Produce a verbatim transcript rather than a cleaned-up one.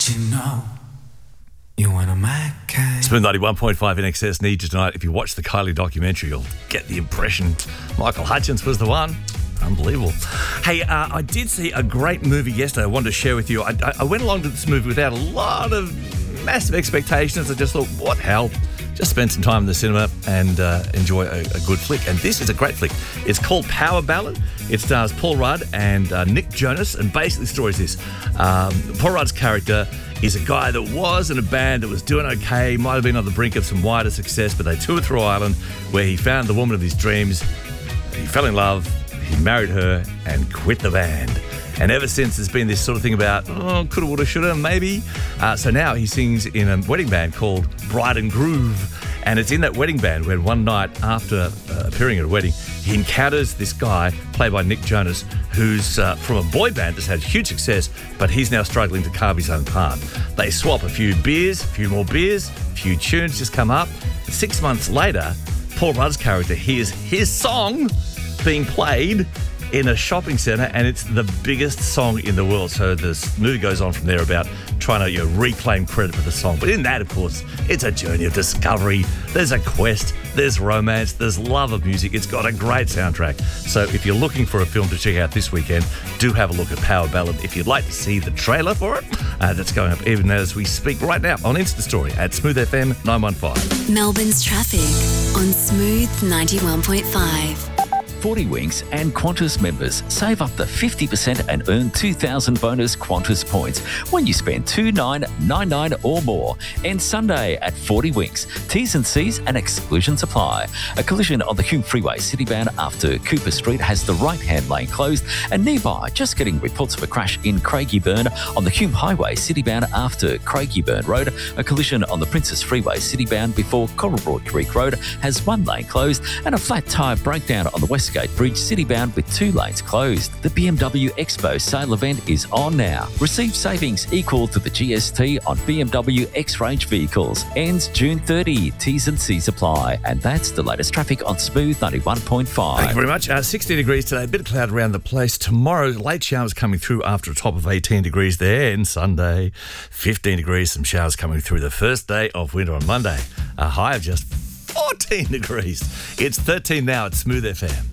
you know you want a my kind. Smooth ninety-one point five N X S Need You Tonight. If you watch the Kylie documentary, you'll get the impression Michael Hutchence was the one. Unbelievable. Hey, uh, I did see a great movie yesterday I wanted to share with you. I, I, I went along to this movie without a lot of massive expectations. I just thought, what hell? Just spend some time in the cinema and uh, enjoy a, a good flick. And this is a great flick. It's called Power Ballad. It stars Paul Rudd and uh, Nick Jonas. And basically the story is this. Um, Paul Rudd's character is a guy that was in a band that was doing okay, might have been on the brink of some wider success, but they toured through Ireland where he found the woman of his dreams. He fell in love, he married her and quit the band. And ever since, there's been this sort of thing about, oh, coulda, woulda, shoulda, maybe. Uh, so now he sings in a wedding band called Bride and Groove. And it's in that wedding band when one night after uh, appearing at a wedding, he encounters this guy, played by Nick Jonas, who's uh, from a boy band that's had huge success, but he's now struggling to carve his own path. They swap a few beers, a few more beers, a few tunes just come up. Six months later, Paul Rudd's character hears his song being played in a shopping centre, and it's the biggest song in the world. So this movie goes on from there about trying to you know, reclaim credit for the song. But in that, of course, it's a journey of discovery. There's a quest, there's romance, there's love of music. It's got a great soundtrack. So if you're looking for a film to check out this weekend, do have a look at Power Ballad. If you'd like to see the trailer for it, uh, that's going up even as we speak right now on Insta Story at Smooth F M nine one five. Melbourne's traffic on Smooth ninety-one point five. forty Winks and Qantas members save up to fifty percent and earn two thousand bonus Qantas points when you spend two thousand nine hundred ninety-nine dollars or more. And Sunday at forty Winks. T's and C's and exclusions apply. A collision on the Hume Freeway citybound after Cooper Street has the right-hand lane closed, and nearby just getting reports of a crash in Craigieburn on the Hume Highway citybound after Craigieburn Road. A collision on the Princess Freeway citybound before Coralbrook Creek Road has one lane closed, and a flat tyre breakdown on the West Gate Bridge citybound with two lanes closed. The B M W Expo sale event is on now. Receive savings equal to the G S T on B M W X-Range vehicles. Ends June thirtieth. T's and C's apply. And that's the latest traffic on Smooth ninety-one point five. Thank you very much. Uh, sixty degrees today, a bit of cloud around the place. Tomorrow, late showers coming through after a top of eighteen degrees there. And Sunday, fifteen degrees, some showers coming through the first day of winter on Monday. A high of just fourteen degrees. It's thirteen now at Smooth F M.